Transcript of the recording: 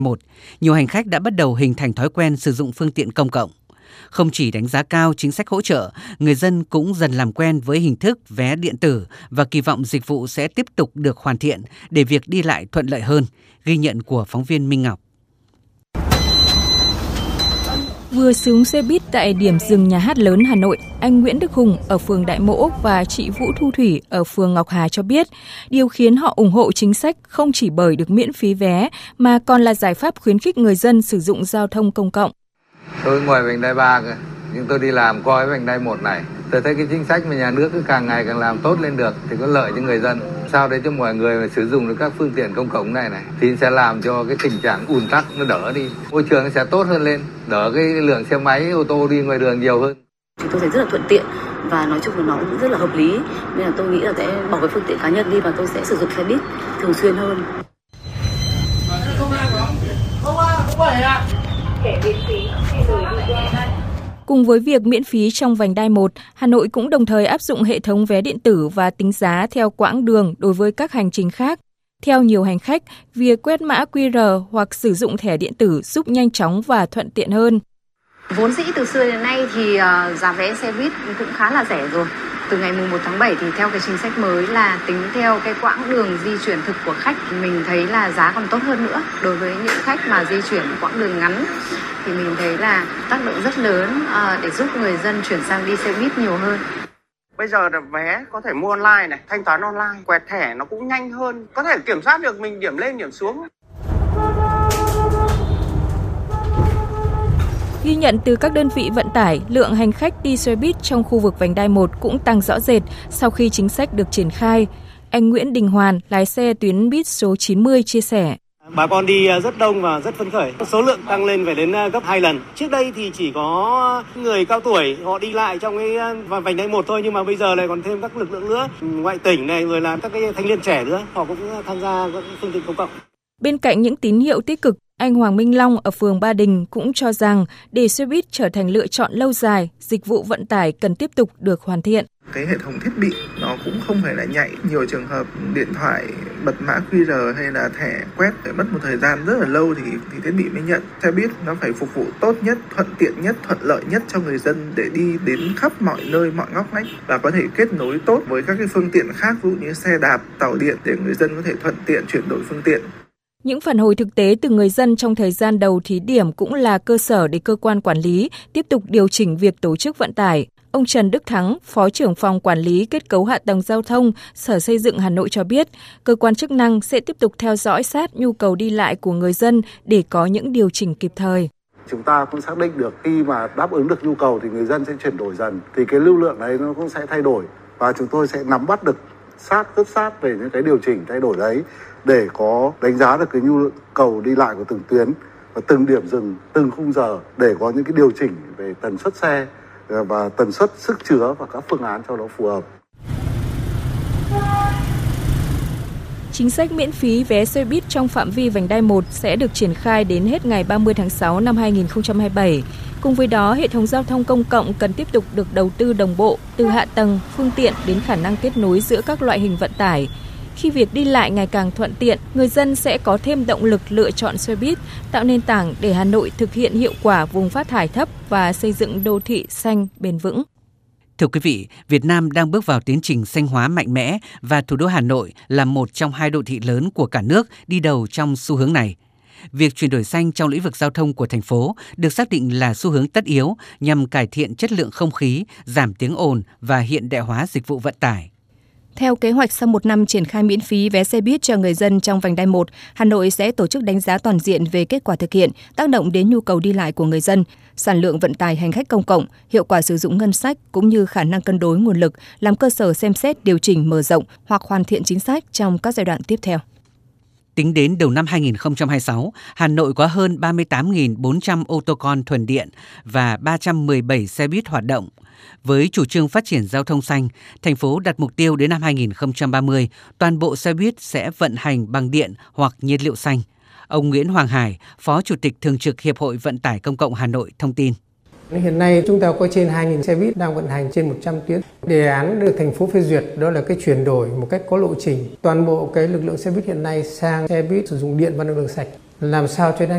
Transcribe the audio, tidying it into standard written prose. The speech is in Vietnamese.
1, nhiều hành khách đã bắt đầu hình thành thói quen sử dụng phương tiện công cộng. Không chỉ đánh giá cao chính sách hỗ trợ, người dân cũng dần làm quen với hình thức vé điện tử và kỳ vọng dịch vụ sẽ tiếp tục được hoàn thiện để việc đi lại thuận lợi hơn, ghi nhận của phóng viên Minh Ngọc. Vừa xuống xe buýt tại điểm dừng Nhà hát lớn Hà Nội, anh Nguyễn Đức Hùng ở phường Đại Mỗ và chị Vũ Thu Thủy ở phường Ngọc Hà cho biết, điều khiến họ ủng hộ chính sách không chỉ bởi được miễn phí vé mà còn là giải pháp khuyến khích người dân sử dụng giao thông công cộng. Tôi ngoài vành đai 3 cơ, nhưng tôi đi làm coi vành đai 1 này. Tôi thấy cái chính sách mà nhà nước cứ càng ngày càng làm tốt lên được thì có lợi cho người dân. Sao để cho mọi người mà sử dụng được các phương tiện công cộng này thì sẽ làm cho cái tình trạng ùn tắc nó đỡ đi. Môi trường sẽ tốt hơn lên, đỡ cái lượng xe máy, ô tô đi ngoài đường nhiều hơn. Tôi thấy rất là thuận tiện và nói chung là nó cũng rất là hợp lý. Nên là tôi nghĩ là sẽ bỏ cái phương tiện cá nhân đi và tôi sẽ sử dụng xe buýt thường xuyên hơn. Cùng với việc miễn phí trong vành đai 1, Hà Nội cũng đồng thời áp dụng hệ thống vé điện tử và tính giá theo quãng đường đối với các hành trình khác. Theo nhiều hành khách, việc quét mã QR hoặc sử dụng thẻ điện tử giúp nhanh chóng và thuận tiện hơn. Vốn dĩ từ xưa đến nay thì giá vé xe buýt cũng khá là rẻ rồi. Từ ngày 1 tháng 7 thì theo cái chính sách mới là tính theo cái quãng đường di chuyển thực của khách, mình thấy là giá còn tốt hơn nữa. Đối với những khách mà di chuyển quãng đường ngắn thì mình thấy là tác động rất lớn để giúp người dân chuyển sang đi xe buýt nhiều hơn. Bây giờ là vé có thể mua online này, thanh toán online, quẹt thẻ nó cũng nhanh hơn, có thể kiểm soát được mình điểm lên điểm xuống. Ghi nhận từ các đơn vị vận tải, lượng hành khách đi xe buýt trong khu vực vành đai 1 cũng tăng rõ rệt sau khi chính sách được triển khai. Anh Nguyễn Đình Hoàn, lái xe tuyến buýt số 90 chia sẻ. Bà con đi rất đông và rất phấn khởi. Số lượng tăng lên phải đến gấp 2 lần. Trước đây thì chỉ có người cao tuổi họ đi lại trong cái vành đai 1 thôi, nhưng mà bây giờ lại còn thêm các lực lượng nữa, ngoại tỉnh này rồi là các cái thanh niên trẻ nữa, họ cũng tham gia các phương tiện công cộng. Bên cạnh những tín hiệu tích cực, anh Hoàng Minh Long ở phường Ba Đình cũng cho rằng để xe buýt trở thành lựa chọn lâu dài, dịch vụ vận tải cần tiếp tục được hoàn thiện. Cái hệ thống thiết bị nó cũng không phải là nhạy, nhiều trường hợp điện thoại bật mã QR hay là thẻ quét phải mất một thời gian rất là lâu thì thiết bị mới nhận. Xe buýt nó phải phục vụ tốt nhất, thuận tiện nhất, thuận lợi nhất cho người dân để đi đến khắp mọi nơi, mọi ngóc ngách và có thể kết nối tốt với các cái phương tiện khác, ví dụ như xe đạp, tàu điện để người dân có thể thuận tiện chuyển đổi phương tiện. Những phản hồi thực tế từ người dân trong thời gian đầu thí điểm cũng là cơ sở để cơ quan quản lý tiếp tục điều chỉnh việc tổ chức vận tải. Ông Trần Đức Thắng, Phó trưởng phòng Quản lý Kết cấu Hạ tầng Giao thông, Sở Xây dựng Hà Nội cho biết, cơ quan chức năng sẽ tiếp tục theo dõi sát nhu cầu đi lại của người dân để có những điều chỉnh kịp thời. Chúng ta cũng xác định được khi mà đáp ứng được nhu cầu thì người dân sẽ chuyển đổi dần, thì cái lưu lượng đấy nó cũng sẽ thay đổi và chúng tôi sẽ nắm bắt được rất sát về những cái điều chỉnh thay đổi đấy để có đánh giá được cái nhu cầu đi lại của từng tuyến và từng điểm dừng, từng khung giờ để có những cái điều chỉnh về tần suất xe và tần suất sức chứa và các phương án cho nó phù hợp. Chính sách miễn phí vé xe buýt trong phạm vi vành đai 1 sẽ được triển khai đến hết ngày 30 tháng 6 năm 2027. Cùng với đó, hệ thống giao thông công cộng cần tiếp tục được đầu tư đồng bộ từ hạ tầng, phương tiện đến khả năng kết nối giữa các loại hình vận tải. Khi việc đi lại ngày càng thuận tiện, người dân sẽ có thêm động lực lựa chọn xe buýt, tạo nền tảng để Hà Nội thực hiện hiệu quả vùng phát thải thấp và xây dựng đô thị xanh bền vững. Thưa quý vị, Việt Nam đang bước vào tiến trình xanh hóa mạnh mẽ và thủ đô Hà Nội là một trong 2 đô thị lớn của cả nước đi đầu trong xu hướng này. Việc chuyển đổi xanh trong lĩnh vực giao thông của thành phố được xác định là xu hướng tất yếu nhằm cải thiện chất lượng không khí, giảm tiếng ồn và hiện đại hóa dịch vụ vận tải. Theo kế hoạch, sau 1 năm triển khai miễn phí vé xe buýt cho người dân trong vành đai 1, Hà Nội sẽ tổ chức đánh giá toàn diện về kết quả thực hiện, tác động đến nhu cầu đi lại của người dân, sản lượng vận tải hành khách công cộng, hiệu quả sử dụng ngân sách cũng như khả năng cân đối nguồn lực, làm cơ sở xem xét điều chỉnh mở rộng hoặc hoàn thiện chính sách trong các giai đoạn tiếp theo. Tính đến đầu năm 2026, Hà Nội có hơn 38.400 ô tô con thuần điện và 317 xe buýt hoạt động. Với chủ trương phát triển giao thông xanh, thành phố đặt mục tiêu đến năm 2030, toàn bộ xe buýt sẽ vận hành bằng điện hoặc nhiên liệu xanh. Ông Nguyễn Hoàng Hải, Phó Chủ tịch Thường trực Hiệp hội Vận tải Công cộng Hà Nội thông tin. Hiện nay chúng ta có trên 2.000 xe buýt đang vận hành trên 100 tuyến. Đề án được thành phố phê duyệt đó là cái chuyển đổi một cách có lộ trình toàn bộ cái lực lượng xe buýt hiện nay sang xe buýt sử dụng điện và năng lượng sạch. Làm sao cho đến